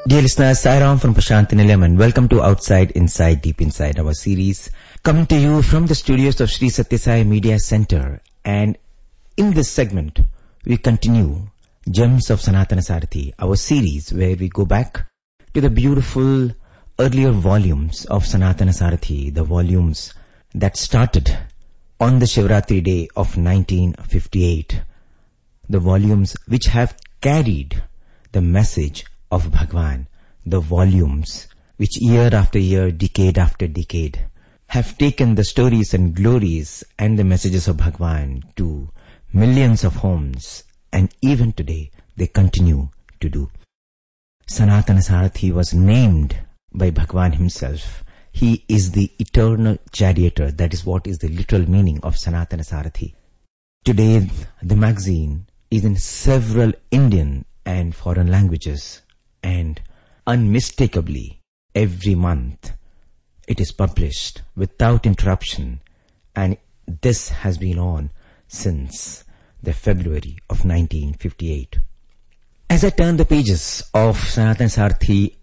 Dear listeners, Sairam from Prashant Nilayam and welcome to Outside, Inside, Deep Inside, our series coming to you from the studios of Sri Sathya Sai Media Center. And in this segment, we continue Gems of Sanatana Sarathi, our series where we go back to the beautiful earlier volumes of Sanatana Sarathi, the volumes that started on the Shivratri day of 1958, the volumes which have carried the message of Bhagwan, the volumes which year after year, decade after decade, have taken the stories and glories and the messages of Bhagwan to millions of homes, and even today they continue to do. Sanatana Sarathi was named by Bhagwan himself. He is the eternal charioteer. That is what is the literal meaning of Sanatana Sarathi. Today the magazine is in several Indian and foreign languages, and unmistakably every month it is published without interruption, and this has been on since the February of 1958. As I turn the pages of Sanatana Sarathi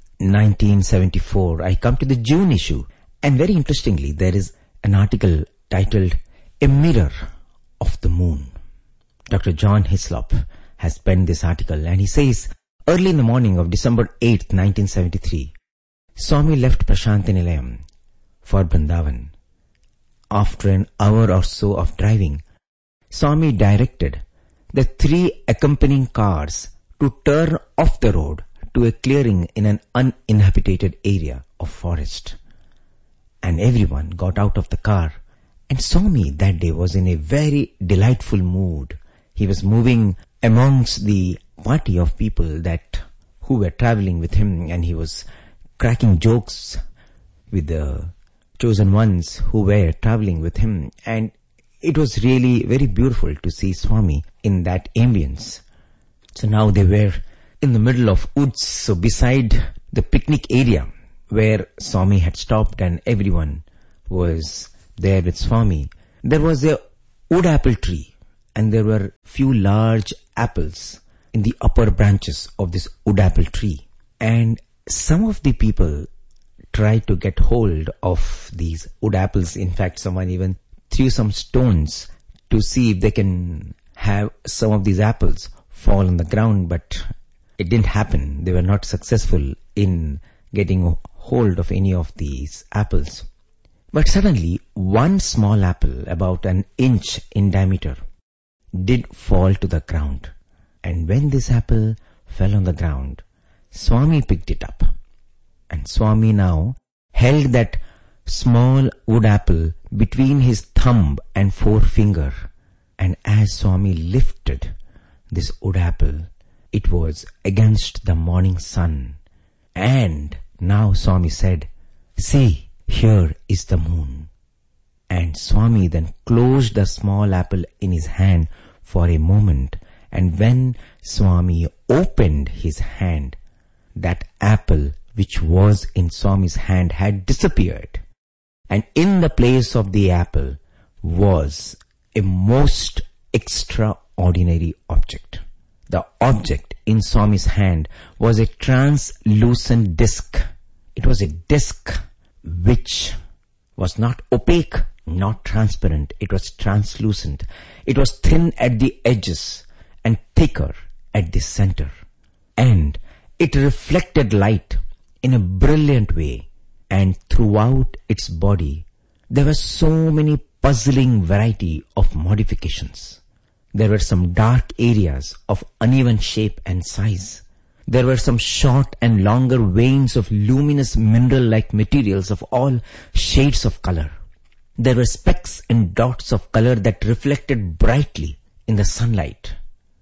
1974, I come to the June issue, and very interestingly there is an article titled A Mirror of the Moon. Dr. John Hislop has penned this article, and he says, early in the morning of December 8th, 1973, Swami left Prashant Nilayam for Vrindavan. After an hour or so of driving, Swami directed the 3 accompanying cars to turn off the road to a clearing in an uninhabited area of forest. And everyone got out of the car, and Swami that day was in a very delightful mood. He was moving amongst the party of people who were traveling with him, and he was cracking jokes with the chosen ones who were traveling with him, and it was really very beautiful to see Swami in that ambience. So now they were in the middle of woods, so beside the picnic area where Swami had stopped and everyone was there with Swami, there was a wood apple tree, and there were few large apples in the upper branches of this wood apple tree. And some of the people tried to get hold of these wood apples. In fact, someone even threw some stones to see if they can have some of these apples fall on the ground, but it didn't happen. They were not successful in getting hold of any of these apples. But suddenly, one small apple, about an inch in diameter, did fall to the ground. And when this apple fell on the ground, Swami picked it up. And Swami now held that small wood apple between his thumb and forefinger. And as Swami lifted this wood apple, it was against the morning sun. And now Swami said, "See, here is the moon." And Swami then closed the small apple in his hand for a moment, and when Swami opened his hand, that apple which was in Swami's hand had disappeared, and in the place of the apple was a most extraordinary object. The object in Swami's hand was a translucent disc. It was a disc which was not opaque, not transparent. It was translucent. It was thin at the edges and thicker at the center. And it reflected light in a brilliant way. And throughout its body, there were so many puzzling variety of modifications. There were some dark areas of uneven shape and size. There were some short and longer veins of luminous mineral-like materials of all shades of color. There were specks and dots of color that reflected brightly in the sunlight.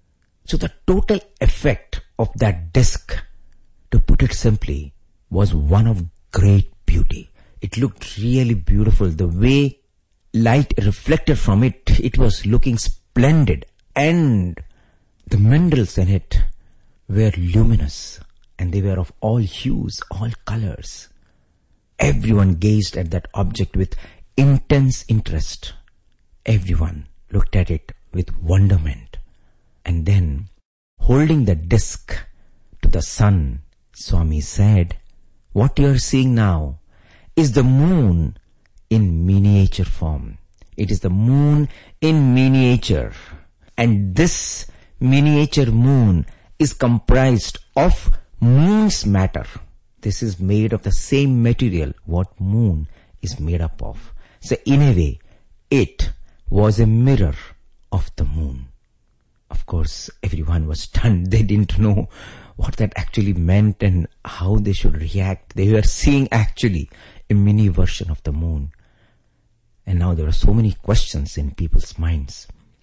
So the total effect of that disc, to put it simply, was one of great beauty. It looked really beautiful. The way light reflected from it, it was looking splendid, and the minerals in it were luminous, and they were of all hues, all colors. Everyone gazed at that object with intense interest. Everyone looked at it with wonderment. And then, holding the disc to the sun, Swami said, what you are seeing now is the moon in miniature form. It is the moon in miniature. And this miniature moon is comprised of moon's matter. This is made of the same material what moon is made up of. So in a way, it was a mirror of the moon. Of course, everyone was stunned. They didn't know what that actually meant and how they should react. They were seeing actually a mini version of the moon. And now there are so many questions in people's minds.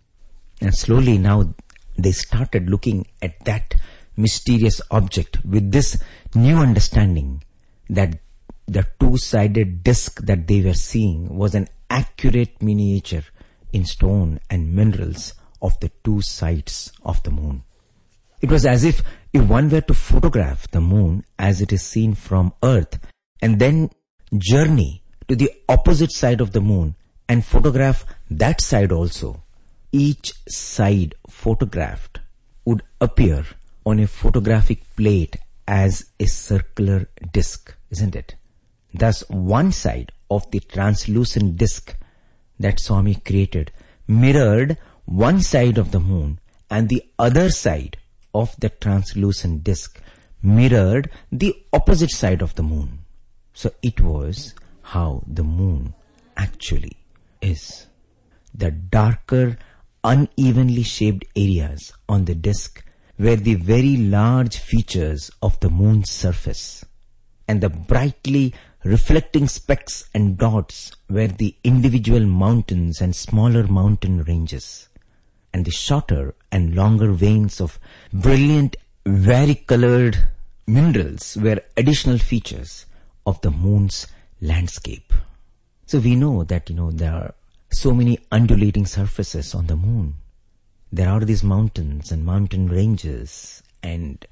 And slowly now they started looking at that mysterious object with this new understanding that the two-sided disc that they were seeing was an accurate miniature in stone and minerals of the two sides of the moon. It was as if one were to photograph the moon as it is seen from Earth and then journey to the opposite side of the moon and photograph that side also. Each side photographed would appear on a photographic plate as a circular disc, isn't it? Thus, one side of the translucent disc that Swami created mirrored one side of the moon, and the other side of the translucent disc mirrored the opposite side of the moon. So it was how the moon actually is. The darker, unevenly shaped areas on the disc were the very large features of the moon's surface, and the brightly reflecting specks and dots were the individual mountains and smaller mountain ranges, and the shorter and longer veins of brilliant, varicolored minerals were additional features of the moon's landscape. So we know that, there are so many undulating surfaces on the moon. There are these mountains and mountain ranges and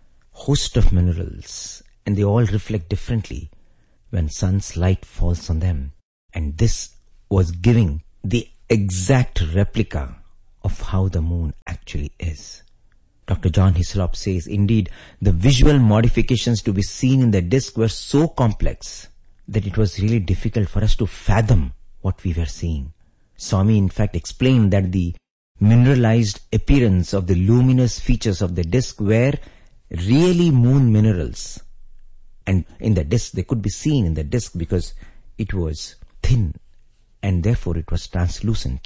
host of minerals, and they all reflect differently when sun's light falls on them. And this was giving the exact replica of how the moon actually is. Dr. John Hislop says, indeed, the visual modifications to be seen in the disc were so complex that it was really difficult for us to fathom what we were seeing. Swami in fact explained that the mineralized appearance of the luminous features of the disc were really moon minerals. And in the disc, they could be seen in the disc because it was thin and therefore it was translucent.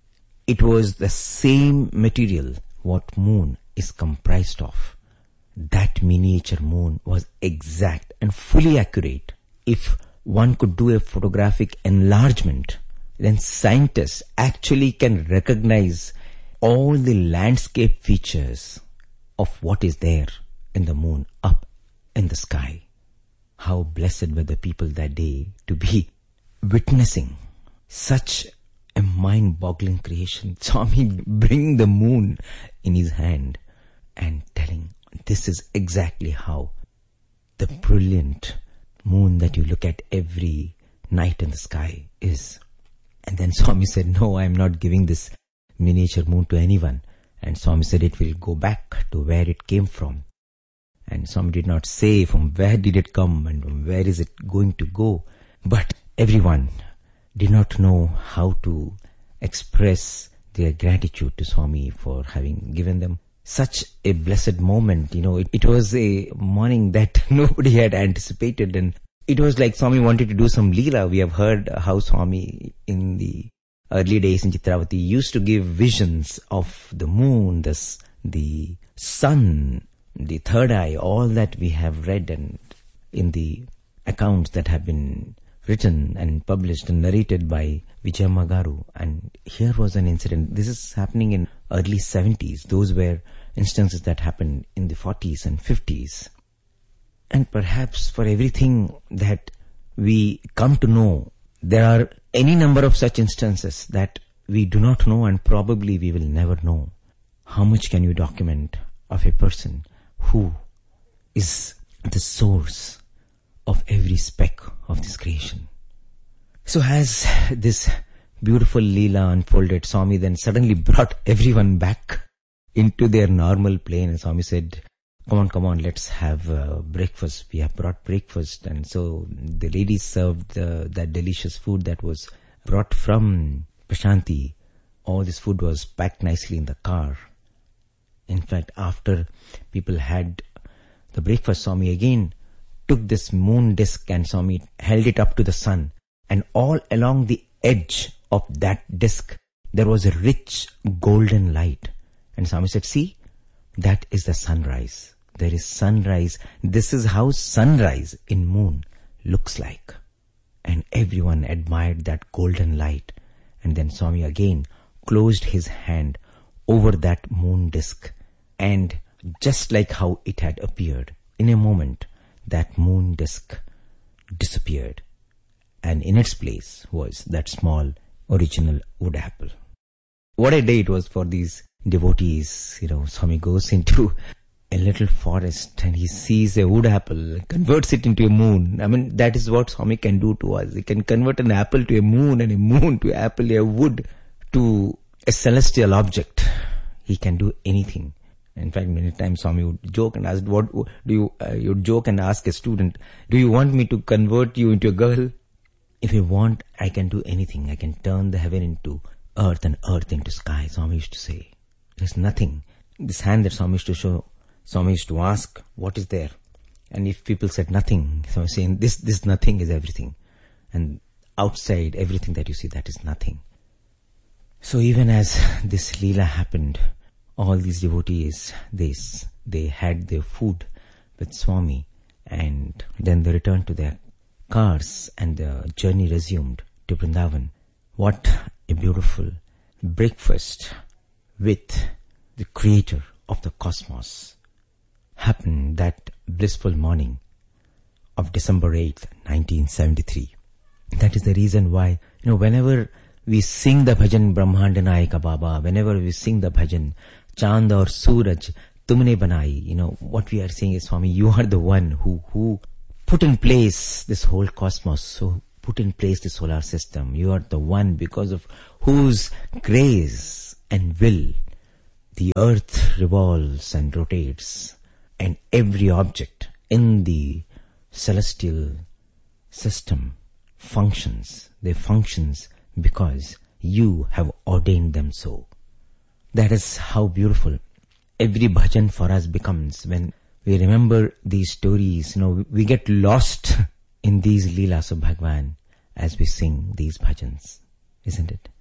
It was the same material what moon is comprised of. That miniature moon was exact and fully accurate. If one could do a photographic enlargement, then scientists actually can recognize all the landscape features of what is there in the moon up in the sky. How blessed were the people that day to be witnessing such a mind-boggling creation. Swami bringing the moon in his hand and telling, this is exactly how the brilliant moon that you look at every night in the sky is. And then Swami said, no, I am not giving this miniature moon to anyone. And Swami said it will go back to where it came from. And Swami did not say from where did it come and from where is it going to go. But everyone did not know how to express their gratitude to Swami for having given them such a blessed moment. It was a morning that nobody had anticipated, and it was like Swami wanted to do some Leela. We have heard how Swami in the early days in Chitravati used to give visions of the moon, the sun, the third eye, all that we have read and in the accounts that have been written and published and narrated by Vijayamma Garu. And here was an incident. This is happening in early 70s. Those were instances that happened in the 40s and 50s. And perhaps for everything that we come to know, there are any number of such instances that we do not know and probably we will never know. How much can you document of a person who is the source of every speck of this creation? So as this beautiful Leela unfolded, Swami then suddenly brought everyone back into their normal plane, and Swami said, come on, let's have breakfast. We have brought breakfast. And so the lady served that delicious food that was brought from Prashanti. All this food was packed nicely in the car. In fact, after people had the breakfast, Swami again took this moon disk and Swami held it up to the sun. And all along the edge of that disk, there was a rich golden light. And Swami said, see, that is the sunrise. There is sunrise. This is how sunrise in moon looks like. And everyone admired that golden light. And then Swami again closed his hand over that moon disk. And just like how it had appeared, in a moment, that moon disk disappeared. And in its place was that small original wood apple. What a day it was for these devotees. Swami goes into a little forest and he sees a wood apple, converts it into a moon. I mean, that is what Swami can do to us. He can convert an apple to a moon and a moon to apple, a wood to a celestial object. He can do anything. In fact, many times Swami would joke and ask, what do you'd joke and ask a student, do you want me to convert you into a girl? If you want, I can do anything. I can turn the heaven into earth and earth into sky. Swami used to say, there's nothing. This hand that Swami used to show, Swami used to ask, what is there? And if people said nothing, Swami was saying, this nothing is everything. And outside, everything that you see, that is nothing. So even as this Leela happened, all these devotees, they had their food with Swami, and then they returned to their cars and the journey resumed to Vrindavan. What a beautiful breakfast with the creator of the cosmos happened that blissful morning of December 8th, 1973. That is the reason why, whenever we sing the bhajan Brahmanda Nayaka Baba, whenever we sing the bhajan Chand aur Suraj Tumne Banai, what we are saying is, Swami, you are the one who put in place this whole cosmos, so put in place the solar system. You are the one because of whose grace and will the earth revolves and rotates, and every object in the celestial system functions. They functions because you have ordained them so. That is how beautiful every bhajan for us becomes. When we remember these stories, we get lost in these leelas of Bhagwan as we sing these bhajans, isn't it?